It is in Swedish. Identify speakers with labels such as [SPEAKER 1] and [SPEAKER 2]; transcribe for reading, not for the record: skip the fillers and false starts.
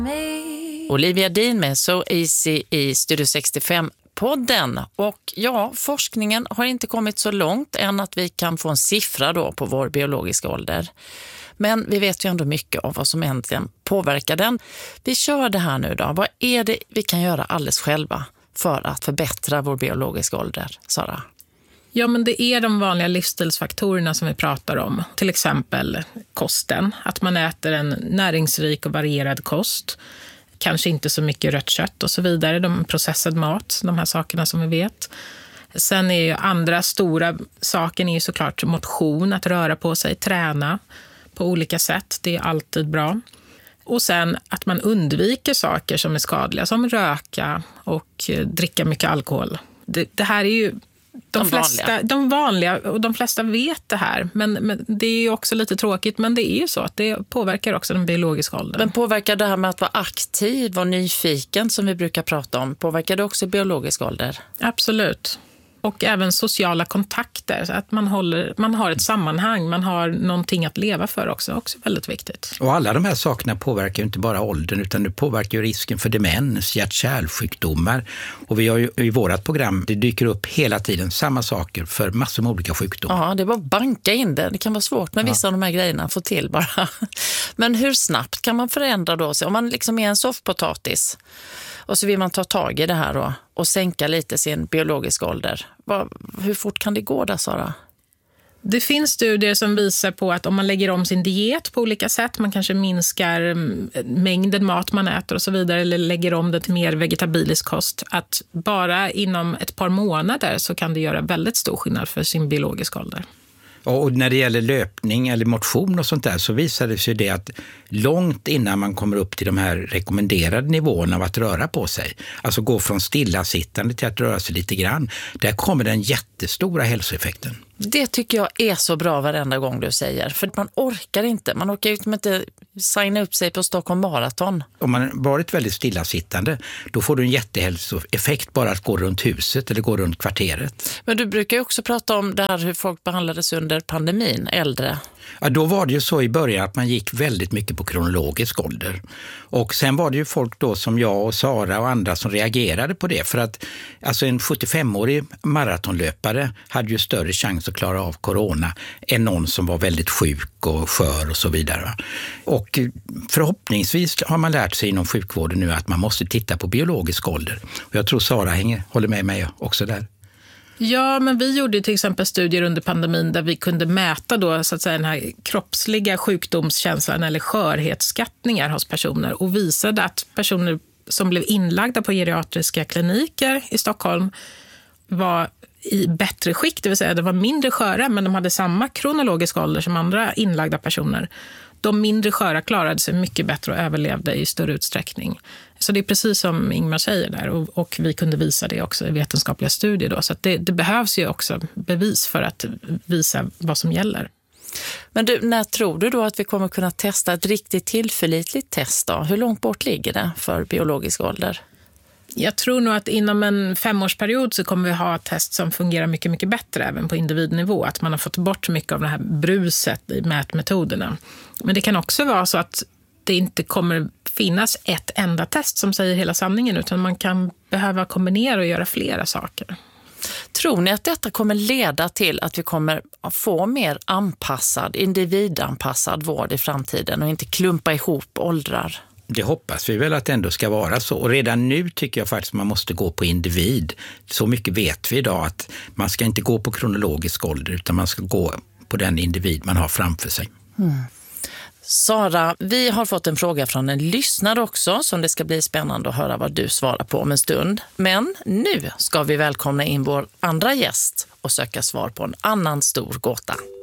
[SPEAKER 1] Olivia Dean med So Easy i Studio 65-podden. Och ja, forskningen har inte kommit så långt än att vi kan få en siffra då på vår biologiska ålder. Men vi vet ju ändå mycket av vad som egentligen påverkar den. Vi kör det här nu då. Vad är det vi kan göra alldeles själva för att förbättra vår biologiska ålder, Sara?
[SPEAKER 2] Ja, men det är de vanliga livsstilsfaktorerna som vi pratar om. Till exempel kosten. Att man äter en näringsrik och varierad kost. Kanske inte så mycket rött kött och så vidare. De processad mat, de här sakerna som vi vet. Sen är ju andra stora saken är ju såklart motion. Att röra på sig, träna på olika sätt. Det är alltid bra. Och sen att man undviker saker som är skadliga. Som röka och dricka mycket alkohol. Det här är ju... De vanliga, och de flesta vet det här, men det är ju också lite tråkigt, men det är ju så att det påverkar också den biologiska åldern.
[SPEAKER 1] Men påverkar det här med att vara aktiv och nyfiken som vi brukar prata om, påverkar det också biologisk ålder?
[SPEAKER 2] Absolut. Och även sociala kontakter, så att man har ett sammanhang, man har någonting att leva för också väldigt viktigt.
[SPEAKER 3] Och alla de här sakerna påverkar ju inte bara åldern, utan det påverkar ju risken för demens, hjärt-kärlsjukdomar. Och vi har ju i vårat program, det dyker upp hela tiden samma saker för massor med olika sjukdomar.
[SPEAKER 1] Ja, det är bara att banka in det. Det kan vara svårt med vissa av de här grejerna att få till bara. Men hur snabbt kan man förändra då? Så om man liksom är en soffpotatis och så vill man ta tag i det här då och sänka lite sin biologiska ålder. Hur fort kan det gå där, Sara?
[SPEAKER 2] Det finns studier som visar på att om man lägger om sin diet på olika sätt, man kanske minskar mängden mat man äter och så vidare, eller lägger om det till mer vegetabilisk kost, att bara inom ett par månader så kan det göra väldigt stor skillnad för sin biologiska ålder.
[SPEAKER 3] Och när det gäller löpning eller motion och sånt där så visar det sig det att långt innan man kommer upp till de här rekommenderade nivåerna av att röra på sig, alltså gå från stillasittande till att röra sig lite grann, där kommer den jättestora hälsoeffekten.
[SPEAKER 1] Det tycker jag är så bra varenda gång du säger. För man orkar ju inte signa upp sig på Stockholm Marathon.
[SPEAKER 3] Om man varit väldigt stillasittande, då får du en jättehälsoeffekt bara att gå runt huset eller gå runt kvarteret.
[SPEAKER 1] Men du brukar ju också prata om det här hur folk behandlades under pandemin, äldre.
[SPEAKER 3] Ja, då var det ju så i början att man gick väldigt mycket på kronologisk ålder. Och sen var det ju folk då som jag och Sara och andra som reagerade på det. För att alltså en 75-årig maratonlöpare hade ju större chans att klara av corona än någon som var väldigt sjuk och skör och så vidare. Och förhoppningsvis har man lärt sig inom sjukvården nu att man måste titta på biologisk ålder. Och jag tror Sara håller med mig också där.
[SPEAKER 2] Ja, men vi gjorde till exempel studier under pandemin där vi kunde mäta då, så att säga, den här kroppsliga sjukdomskänslan eller skörhetsskattningar hos personer och visade att personer som blev inlagda på geriatriska kliniker i Stockholm var i bättre skick, det vill säga det var mindre sköra men de hade samma kronologiska ålder som andra inlagda personer. De mindre sköra klarade sig mycket bättre och överlevde i större utsträckning. Så det är precis som Ingmar säger där och vi kunde visa det också i vetenskapliga studier då. Så att det behövs ju också bevis för att visa vad som gäller.
[SPEAKER 1] Men du, när tror du då att vi kommer kunna testa ett riktigt tillförlitligt test då? Hur långt bort ligger det för biologisk ålder?
[SPEAKER 2] Jag tror nog att inom en 5-årsperiod så kommer vi ha ett test som fungerar mycket, mycket bättre även på individnivå. Att man har fått bort mycket av det här bruset i mätmetoderna. Men det kan också vara så att det inte kommer finnas ett enda test som säger hela sanningen, utan man kan behöva kombinera och göra flera saker.
[SPEAKER 1] Tror ni att detta kommer leda till att vi kommer få mer individanpassad vård i framtiden och inte klumpa ihop åldrar?
[SPEAKER 3] Det hoppas vi väl att det ändå ska vara så. Och redan nu tycker jag faktiskt att man måste gå på individ. Så mycket vet vi idag att man ska inte gå på kronologisk ålder utan man ska gå på den individ man har framför sig.
[SPEAKER 1] Sara, vi har fått en fråga från en lyssnare också som det ska bli spännande att höra vad du svarar på om en stund. Men nu ska vi välkomna in vår andra gäst och söka svar på en annan stor gåta.